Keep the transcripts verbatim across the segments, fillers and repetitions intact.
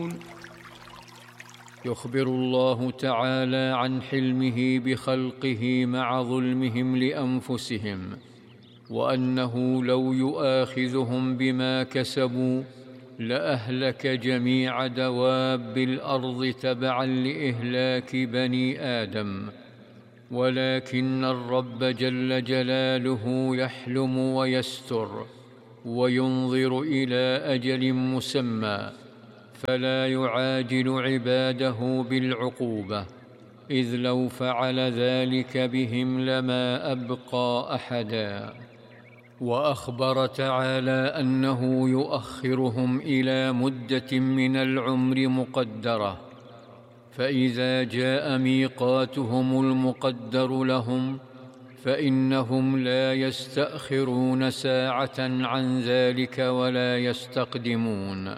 يخبر الله تعالى عن حلمه بخلقه مع ظلمهم لأنفسهم، وأنه لو يؤاخذهم بما كسبوا لأهلك جميع دواب الأرض تبعا لإهلاك بني آدم، ولكن الرب جل جلاله يحلم ويستر وينظر إلى أجل مسمى، فلا يعاجل عباده بالعقوبة، إذ لو فعل ذلك بهم لما أبقى أحدا. وأخبر تعالى أنه يؤخرهم إلى مدة من العمر مقدرة، فإذا جاء ميقاتهم المقدر لهم فإنهم لا يستأخرون ساعة عن ذلك ولا يستقدمون.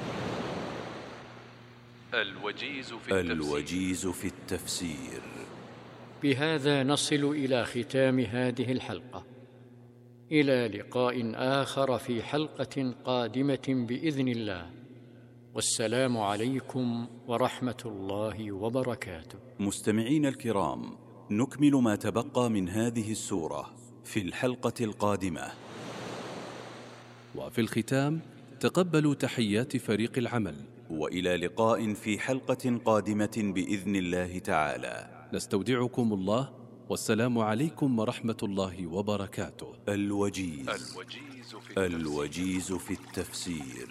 الوجيز في التفسير, الوجيز في التفسير. بهذا نصل إلى ختام هذه الحلقة، إلى لقاء آخر في حلقة قادمة بإذن الله، والسلام عليكم ورحمة الله وبركاته. مستمعين الكرام، نكمل ما تبقى من هذه السورة في الحلقة القادمة. وفي الختام تقبلوا تحيات فريق العمل، وإلى لقاء في حلقة قادمة بإذن الله تعالى. نستودعكم الله، والسلام عليكم ورحمة الله وبركاته. الوجيز, الوجيز, في, التفسير. الوجيز في التفسير.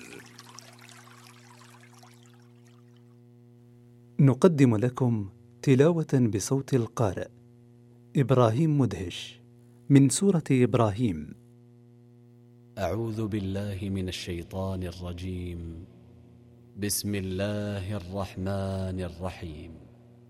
نقدم لكم تلاوة بصوت القارئ إبراهيم مدهش من سورة إبراهيم. أعوذ بالله من الشيطان الرجيم. بسم الله الرحمن الرحيم.